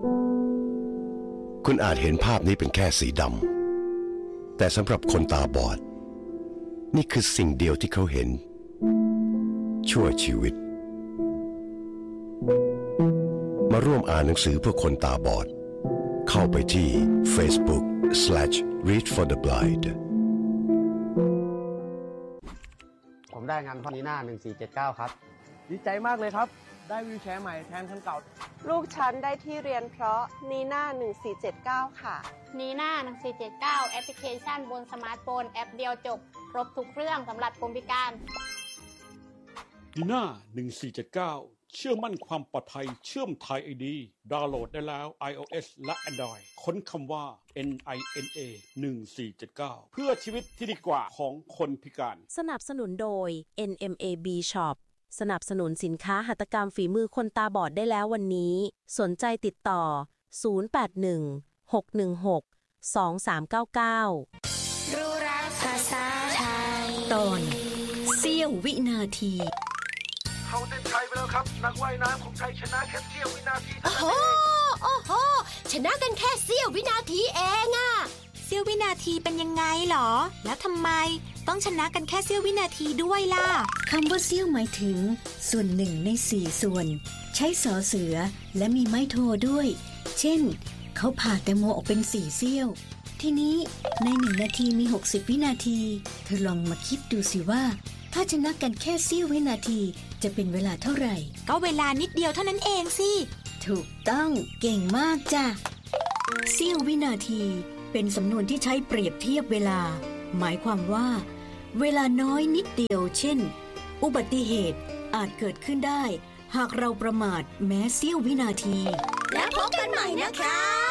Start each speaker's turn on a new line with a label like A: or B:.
A: คุณอาจเห็นภาพนี้เป็นแค่สีดำแต่สำหรับคนตาบอดนี่คือสิ่งเดียวที่เขาเห็นชั่วชีวิตมาร่วมอ่านหนังสือเพื่อคนตาบอดเข้าไปที่ Facebook/readfortheblind
B: ผมได้งานพอนีน่า1479ครับ
C: ดีใจมากเลยครับได้วีลแชร์ใหม่แทนคันเก่า
D: ลูกฉันได้ที่เรียนเพราะนีน่า1479ค่ะ
E: นีน่า1479แอปพลิเคชันบนสมาร์ทโฟนแอปเดียวจบครบทุกเรื่องสำหรับคนพิการ
F: นีน่า1479เชื่อมั่นความปลอดภัยเชื่อมไทย ID ดาวน์โหลดได้แล้ว iOS และ Android ค้นคำว่า NINA 1479เพื่อชีวิตที่ดีกว่าของคนพิการ
G: สนับสนุนโดย NMAB Shop สนับสนุนสินค้าหัตถกรรมฝีมือคนตาบอดได้แล้ววันนี้สนใจติดต่อ0816162399
H: รู้รักภาษาไทย
I: ตอนเสี้ยววินาที
C: เข้าเส้นชัยไปแล้วครับนักว่ายน้ำของไทยชนะแค่เสี้ยววินาที
H: โอ้โหชนะกันแค่เสี้ยววินาทีเองอะ
I: เสี้ยววินาทีเป็นยังไงหรอแล้วทำไมต้องชนะกันแค่เสี้ยววินาทีด้วยล่ะคำว่าเสี้ยวหมายถึงส่วนหนึ่งใน4ส่วนใช้สอเสือและมีไม้โทด้วยเช่นเขาผ่าแตงโมออกเป็น4เสี้ยวทีนี้ใน1นาทีมี60วินาทีเธอลองมาคิดดูสิว่าถ้าชนะกันแค่เสี้ยววินาทีจะเป็นเวลาเท่าไหร่ก็เวลานิดเดียวเท่านั้นเองสิถูกต้องเก่งมากจ้ะเสี้ยววินาทีเป็นสำนวนที่ใช้เปรียบเทียบเวลาหมายความว่าเวลาน้อยนิดเดียวเช่นอุบัติเหตุอาจเกิดขึ้นได้หากเราประมาทแม้เสี้ยววินาที
H: แล้วพบกันใหม่นะคะ